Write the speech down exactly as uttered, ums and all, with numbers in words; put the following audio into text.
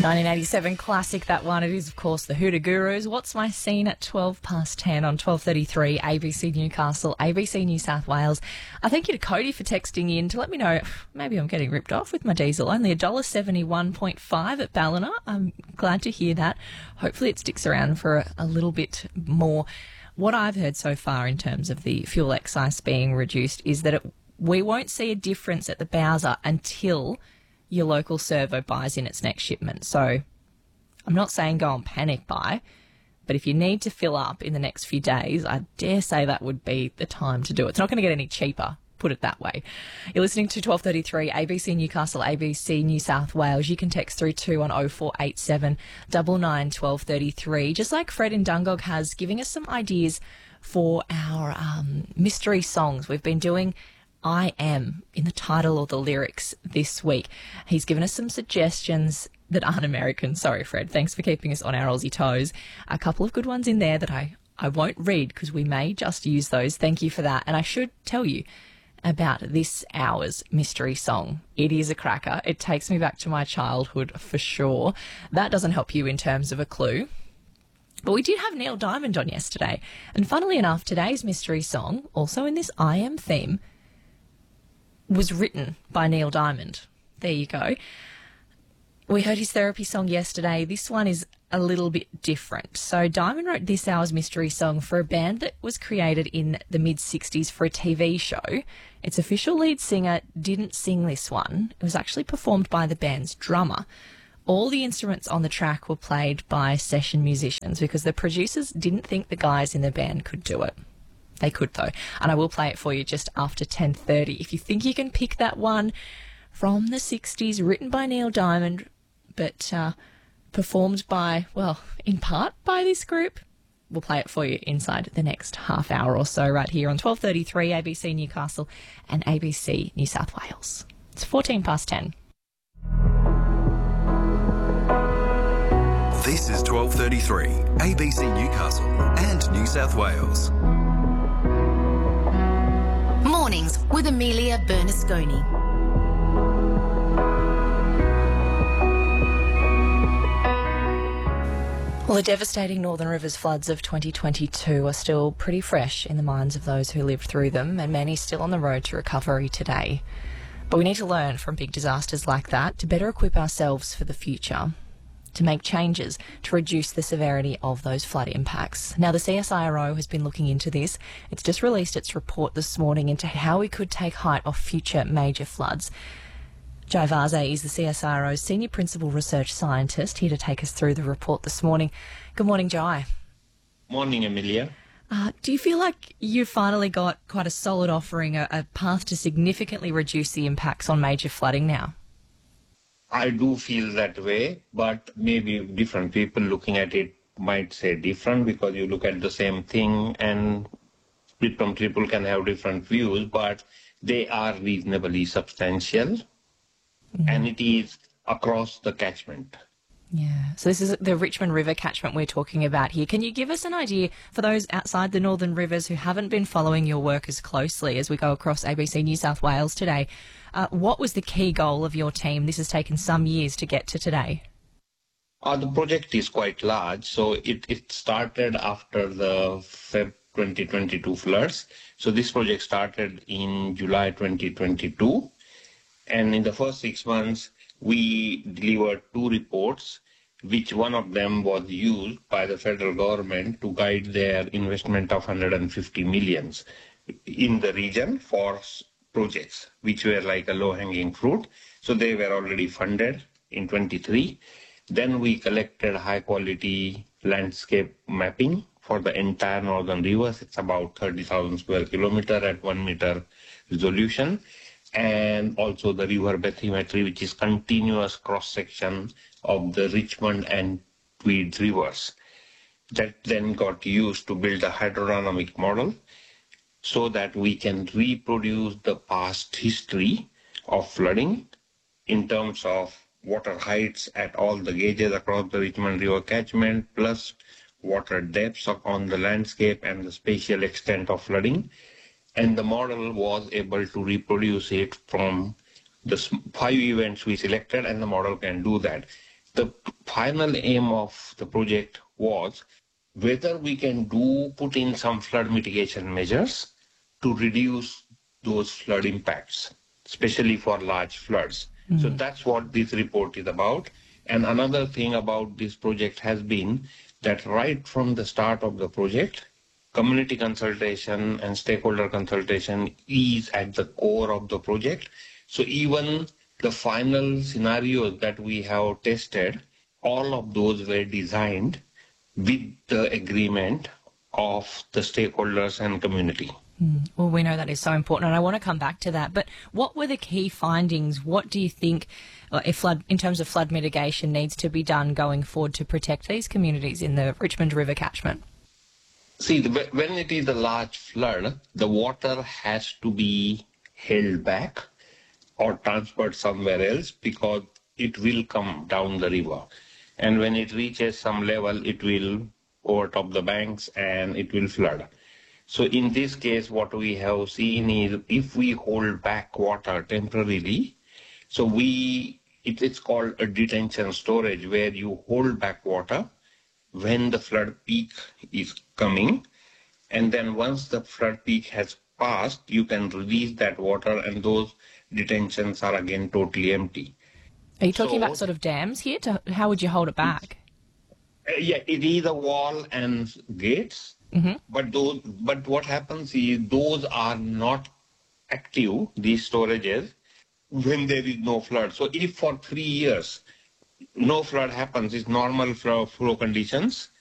nineteen eighty-seven classic, that one. It is, of course, the Hoota Gurus. What's My Scene at twelve past ten on twelve thirty-three, A B C Newcastle, A B C New South Wales. I thank you to Cody for texting in to let me know maybe I'm getting ripped off with my diesel. Only one dollar seventy-one point five at Ballina. I'm glad to hear that. Hopefully it sticks around for a, a little bit more. What I've heard so far in terms of the fuel excise being reduced is that it, we won't see a difference at the Bowser until your local servo buys in its next shipment. So I'm not saying go and panic buy, but if you need to fill up in the next few days, I dare say that would be the time to do it. It's not going to get any cheaper, put it that way. You're listening to twelve thirty-three, A B C Newcastle, A B C New South Wales. You can text through too on oh four eight seven, nine nine, one two three three. Just like Fred in Dungog has, giving us some ideas for our um, mystery songs. We've been doing I Am in the title or the lyrics this week. He's given us some suggestions that aren't American. Sorry, Fred. Thanks for keeping us on our Aussie toes. A couple of good ones in there that I, I won't read because we may just use those. Thank you for that. And I should tell you about this hour's mystery song. It is a cracker. It takes me back to my childhood for sure. That doesn't help you in terms of a clue. But we did have Neil Diamond on yesterday. And funnily enough, today's mystery song, also in this I Am theme, was written by Neil Diamond. There you go. We heard his therapy song yesterday. This one is a little bit different. So Diamond wrote this hour's mystery song for a band that was created in the mid-sixties for a T V show. Its official lead singer didn't sing this one. It was actually performed by the band's drummer. All the instruments on the track were played by session musicians because the producers didn't think the guys in the band could do it. They could, though, and I will play it for you just after ten thirty. If you think you can pick that one from the sixties, written by Neil Diamond, but uh, performed by, well, in part by this group, we'll play it for you inside the next half hour or so right here on twelve thirty-three, A B C Newcastle and A B C New South Wales. It's fourteen past ten. This is twelve thirty-three, A B C Newcastle and New South Wales. Mornings with Amelia Bernasconi. Well, the devastating Northern Rivers floods of twenty twenty-two are still pretty fresh in the minds of those who lived through them, and many still on the road to recovery today. But we need to learn from big disasters like that to better equip ourselves for the future, to make changes to reduce the severity of those flood impacts. Now, the C S I R O has been looking into this. It's just released its report this morning into how we could take height of future major floods. Jai Vase is the C S I R O's Senior Principal Research Scientist, here to take us through the report this morning. Good morning, Jai. Morning, Amelia. Uh, do you feel like you finally got quite a solid offering, a, a path to significantly reduce the impacts on major flooding now? I do feel that way, but maybe different people looking at it might say different because you look at the same thing and different people can have different views, but they are reasonably substantial mm-hmm. and it is across the catchment. Yeah, so this is the Richmond River catchment we're talking about here. Can you give us an idea for those outside the Northern Rivers who haven't been following your work as closely as we go across A B C New South Wales today? Uh, what was the key goal of your team? This has taken some years to get to today. Uh, the project is quite large, so it, it started after the February twenty twenty-two floods. So this project started in July twenty twenty-two, and in the first six months, we delivered two reports, which one of them was used by the federal government to guide their investment of one hundred fifty millions in the region for projects, which were like a low-hanging fruit. So they were already funded in twenty-three. Then we collected high-quality landscape mapping for the entire Northern Rivers. It's about thirty thousand square kilometer at one meter resolution. And also the river bathymetry, which is continuous cross-section of the Richmond and Tweed rivers. That then got used to build a hydrodynamic model so that we can reproduce the past history of flooding in terms of water heights at all the gauges across the Richmond River catchment, plus water depths on the landscape and the spatial extent of flooding. And the model was able to reproduce it from the five events we selected, and the model can do that. the final aim of the project was whether we can do put in some flood mitigation measures to reduce those flood impacts, especially for large floods. Mm-hmm. So that's what this report is about. And another thing about this project has been that right from the start of the project, community consultation and stakeholder consultation is at the core of the project. So even the final scenarios that we have tested, all of those were designed with the agreement of the stakeholders and community. Mm. Well, we know that is so important, and I want to come back to that. But what were the key findings? What do you think, uh, if flood, in terms of flood mitigation, needs to be done going forward to protect these communities in the Richmond River catchment? See, the, when it is a large flood, the water has to be held back or transferred somewhere else because it will come down the river. And when it reaches some level, it will overtop the banks and it will flood. So in this case, what we have seen is if we hold back water temporarily, so we, it, it's called a detention storage, where you hold back water when the flood peak is coming. And then once the flood peak has passed, you can release that water and those detentions are again totally empty. Are you talking so, about sort of dams here? To, how would you hold it back? Uh, yeah, it is a wall and gates. Mm-hmm. But those, but what happens is those are not active, these storages, when there is no flood. So if for three years no flood happens, it's normal flow, flow conditions,